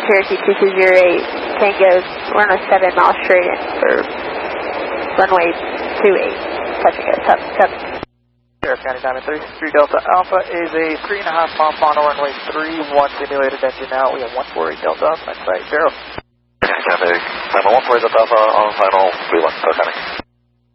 Cherokee 2208, Tango, runway 7 miles straight in for runway 28, touching at Tubbs. Sheriff County Diamond 3 Delta Alpha is a 3.5 mile final runway 31 simulated engine out. We have 148 Delta Alpha, next site, 0. Okay, Diamond 148 Delta Alpha on final 31, County.